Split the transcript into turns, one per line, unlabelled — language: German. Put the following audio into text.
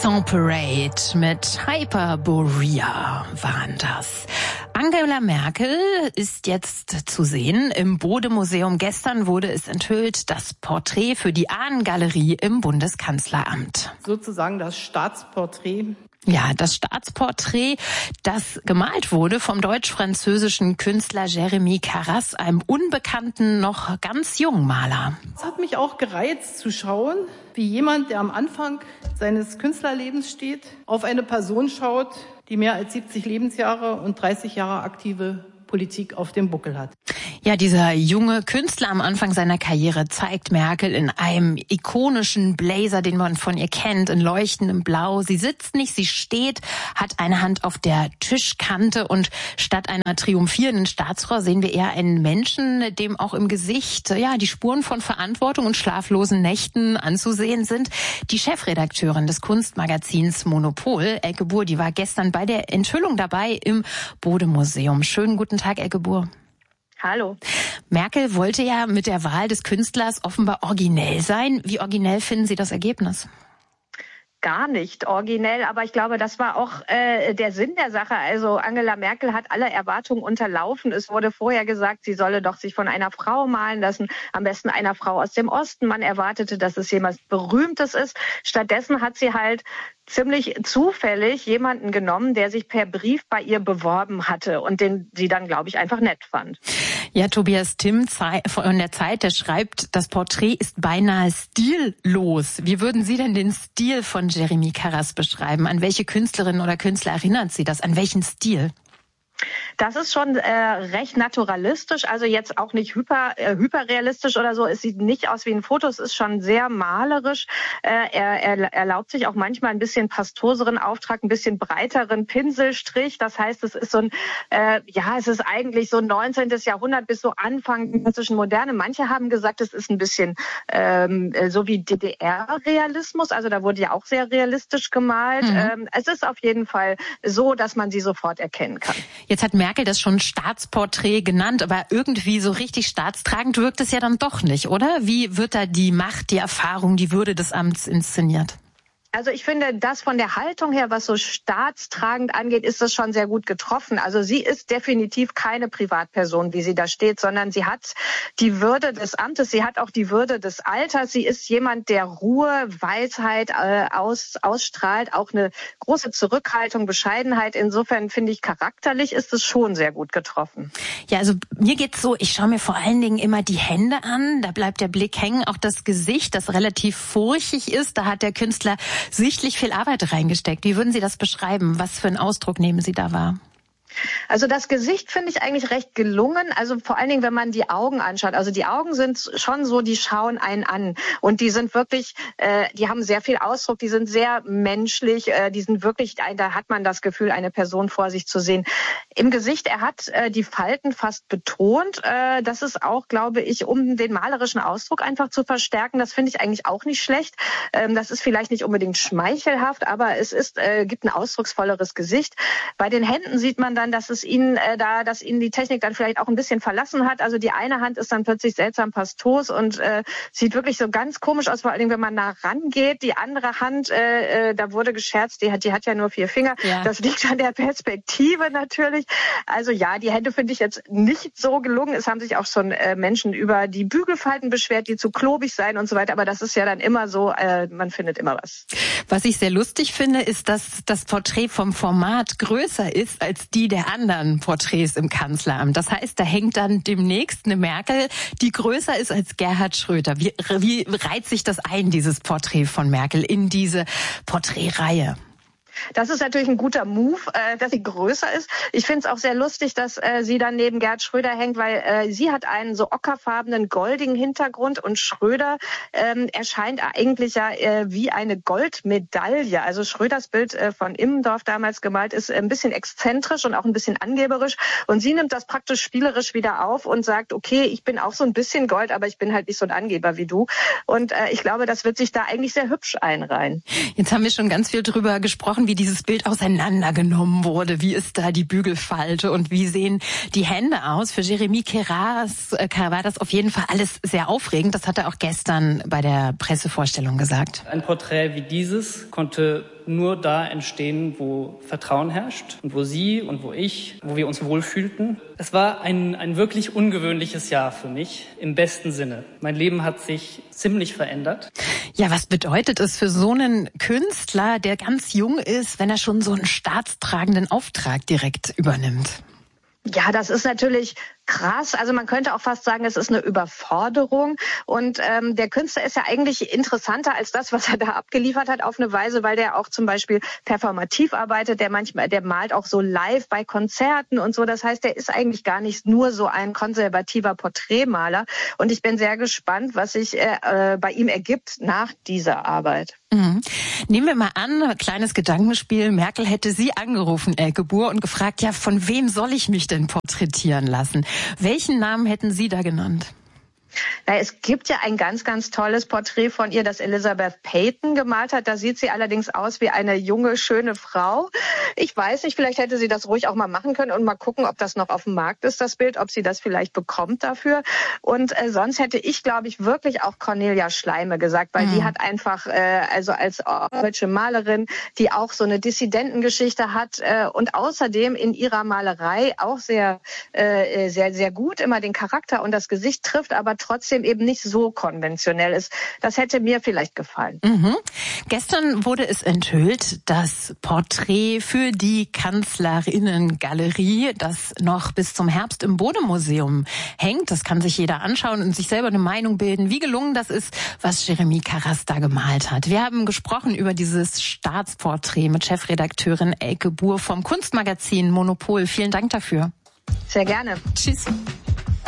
Song Parade mit Hyperborea waren das. Angela Merkel ist jetzt zu sehen im Bode-Museum. Gestern wurde es enthüllt, das Porträt für die Ahnengalerie im Bundeskanzleramt.
Sozusagen das Staatsporträt.
Ja, das Staatsporträt, das gemalt wurde vom deutsch-französischen Künstler Jérémy Carras, einem unbekannten, noch ganz jungen Maler.
Es hat mich auch gereizt zu schauen, wie jemand, der am Anfang seines Künstlerlebens steht, auf eine Person schaut, die mehr als 70 Lebensjahre und 30 Jahre aktive Politik auf dem Buckel hat.
Ja, dieser junge Künstler am Anfang seiner Karriere zeigt Merkel in einem ikonischen Blazer, den man von ihr kennt, in leuchtendem Blau. Sie sitzt nicht, sie steht, hat eine Hand auf der Tischkante und statt einer triumphierenden Staatsfrau sehen wir eher einen Menschen, dem auch im Gesicht die Spuren von Verantwortung und schlaflosen Nächten anzusehen sind. Die Chefredakteurin des Kunstmagazins Monopol, Elke Buhr, die war gestern bei der Enthüllung dabei im Bode-Museum. Schönen guten Tag, Elke Buhr.
Hallo.
Merkel wollte ja mit der Wahl des Künstlers offenbar originell sein. Wie originell finden Sie das Ergebnis?
Gar nicht originell, aber ich glaube, das war auch der Sinn der Sache. Also Angela Merkel hat alle Erwartungen unterlaufen. Es wurde vorher gesagt, sie solle doch sich von einer Frau malen lassen, am besten einer Frau aus dem Osten. Man erwartete, dass es jemand Berühmtes ist. Stattdessen hat sie halt ziemlich zufällig jemanden genommen, der sich per Brief bei ihr beworben hatte und den sie dann, glaube ich, einfach nett fand.
Ja, Tobias Timm von der Zeit, der schreibt, das Porträt ist beinahe stillos. Wie würden Sie denn den Stil von Jérémy Carras beschreiben? An welche Künstlerinnen oder Künstler erinnert Sie das? An welchen Stil?
Das ist schon recht naturalistisch, also jetzt auch nicht hyperrealistisch oder so. Es sieht nicht aus wie ein Foto, es ist schon sehr malerisch. Er erlaubt sich auch manchmal ein bisschen pastoseren Auftrag, ein bisschen breiteren Pinselstrich. Das heißt, es ist so ein, es ist eigentlich so 19. Jahrhundert bis so Anfang der klassischen Moderne. Manche haben gesagt, es ist ein bisschen so wie DDR-Realismus, also da wurde ja auch sehr realistisch gemalt. Es ist auf jeden Fall so, dass man sie sofort erkennen kann.
Jetzt hat Merkel das schon Staatsporträt genannt, aber irgendwie so richtig staatstragend wirkt es ja dann doch nicht, oder? Wie wird da die Macht, die Erfahrung, die Würde des Amts inszeniert?
Also ich finde, das von der Haltung her, was so staatstragend angeht, ist das schon sehr gut getroffen. Also sie ist definitiv keine Privatperson, wie sie da steht, sondern sie hat die Würde des Amtes, sie hat auch die Würde des Alters. Sie ist jemand, der Ruhe, Weisheit ausstrahlt, auch eine große Zurückhaltung, Bescheidenheit. Insofern finde ich, charakterlich ist es schon sehr gut getroffen.
Ja, also mir geht's so, ich schaue mir vor allen Dingen immer die Hände an, da bleibt der Blick hängen, auch das Gesicht, das relativ furchig ist, da hat der Künstler sichtlich viel Arbeit reingesteckt. Wie würden Sie das beschreiben? Was für einen Ausdruck nehmen Sie da wahr?
Also das Gesicht finde ich eigentlich recht gelungen, also vor allen Dingen, wenn man die Augen anschaut. Also die Augen sind schon so, die schauen einen an und die sind wirklich, die haben sehr viel Ausdruck, die sind sehr menschlich, die sind wirklich, da hat man das Gefühl, eine Person vor sich zu sehen. Im Gesicht, er hat die Falten fast betont, das ist auch, glaube ich, um den malerischen Ausdruck einfach zu verstärken, das finde ich eigentlich auch nicht schlecht. Das ist vielleicht nicht unbedingt schmeichelhaft, aber es ist, gibt ein ausdrucksvolleres Gesicht. Bei den Händen sieht man dann, dass ihn die Technik dann vielleicht auch ein bisschen verlassen hat. Also die eine Hand ist dann plötzlich seltsam pastos und sieht wirklich so ganz komisch aus, vor allem wenn man nah rangeht. Die andere Hand, da wurde gescherzt, die hat ja nur 4 Finger. Ja. Das liegt an der Perspektive natürlich. Also ja, die Hände finde ich jetzt nicht so gelungen. Es haben sich auch schon Menschen über die Bügelfalten beschwert, die zu klobig seien und so weiter. Aber das ist ja dann immer so, man findet immer was.
Was ich sehr lustig finde, ist, dass das Porträt vom Format größer ist als die der anderen Porträts im Kanzleramt. Das heißt, da hängt dann demnächst eine Merkel, die größer ist als Gerhard Schröder. Wie reiht sich das ein, dieses Porträt von Merkel, in diese Porträtreihe?
Das ist natürlich ein guter Move, dass sie größer ist. Ich finde es auch sehr lustig, dass sie dann neben Gerhard Schröder hängt, weil sie hat einen so ockerfarbenen, goldigen Hintergrund und Schröder erscheint eigentlich ja wie eine Goldmedaille. Also Schröders Bild von Immendorf damals gemalt ist ein bisschen exzentrisch und auch ein bisschen angeberisch. Und sie nimmt das praktisch spielerisch wieder auf und sagt, okay, ich bin auch so ein bisschen Gold, aber ich bin halt nicht so ein Angeber wie du. Und ich glaube, das wird sich da eigentlich sehr hübsch einreihen.
Jetzt haben wir schon ganz viel drüber gesprochen, wie dieses Bild auseinandergenommen wurde. Wie ist da die Bügelfalte und wie sehen die Hände aus? Für Jérémy Carras war das auf jeden Fall alles sehr aufregend. Das hat er auch gestern bei der Pressevorstellung gesagt.
Ein Porträt wie dieses konnte nur da entstehen, wo Vertrauen herrscht und wo Sie und wo ich, wo wir uns wohlfühlten. Es war ein wirklich ungewöhnliches Jahr für mich, im besten Sinne. Mein Leben hat sich ziemlich verändert.
Ja, was bedeutet es für so einen Künstler, der ganz jung ist, wenn er schon so einen staatstragenden Auftrag direkt übernimmt?
Ja, das ist natürlich krass. Also man könnte auch fast sagen, es ist eine Überforderung. Und der Künstler ist ja eigentlich interessanter als das, was er da abgeliefert hat, auf eine Weise, weil der auch zum Beispiel performativ arbeitet. Der malt auch so live bei Konzerten und so. Das heißt, der ist eigentlich gar nicht nur so ein konservativer Porträtmaler. Und ich bin sehr gespannt, was sich bei ihm ergibt nach dieser Arbeit.
Mhm. Nehmen wir mal an, kleines Gedankenspiel. Merkel hätte Sie angerufen, Elke Buhr, und gefragt, ja, von wem soll ich mich denn porträtieren lassen? Welchen Namen hätten Sie da genannt?
Na, es gibt ja ein ganz, ganz tolles Porträt von ihr, das Elizabeth Peyton gemalt hat. Da sieht sie allerdings aus wie eine junge, schöne Frau. Ich weiß nicht, vielleicht hätte sie das ruhig auch mal machen können und mal gucken, ob das noch auf dem Markt ist, das Bild, ob sie das vielleicht bekommt dafür. Und sonst hätte ich, glaube ich, wirklich auch Cornelia Schleime gesagt, weil die hat einfach, also als deutsche Malerin, die auch so eine Dissidentengeschichte hat und außerdem in ihrer Malerei auch sehr, sehr gut immer den Charakter und das Gesicht trifft, aber trotzdem eben nicht so konventionell ist. Das hätte mir vielleicht gefallen.
Mhm. Gestern wurde es enthüllt, das Porträt für die Kanzlerinnengalerie, das noch bis zum Herbst im Bode-Museum hängt. Das kann sich jeder anschauen und sich selber eine Meinung bilden, wie gelungen das ist, was Jeremy Karras da gemalt hat. Wir haben gesprochen über dieses Staatsporträt mit Chefredakteurin Elke Buhr vom Kunstmagazin Monopol. Vielen Dank dafür.
Sehr gerne.
Tschüss.